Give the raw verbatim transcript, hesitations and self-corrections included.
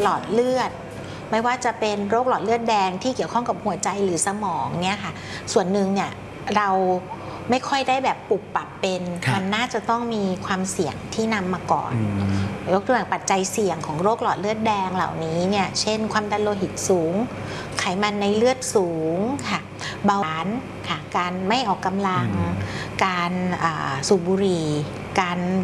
หลอดเลือดไม่ว่าจะเป็นโรคหลอดเลือดแดงที่เกี่ยวข้องกับหัวใจหรือสมองเนี่ยค่ะส่วนหนึ่งเนี่ยเราไม่ค่อยได้แบบปรับปรับเป็นมันน่าจะต้องมีความเสี่ยงที่นำมาก่อนยกตัวอย่างปัจจัยเสี่ยงของโรคหลอดเลือดแดงเหล่านี้เนี่ยเช่นความดันโลหิตสูงไขมันในเลือดสูงค่ะเบาหวานค่ะการไม่ออกกำลังการสูบบุหรี่การ